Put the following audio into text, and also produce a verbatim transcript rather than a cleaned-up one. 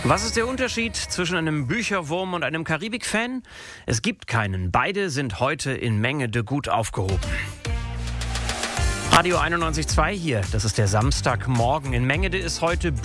Was ist der Unterschied zwischen einem Bücherwurm und einem Karibik-Fan? Es gibt keinen. Beide sind heute in Mengede gut aufgehoben. Radio einundneunzig Komma zwei hier, das ist der Samstagmorgen. In Mengede ist heute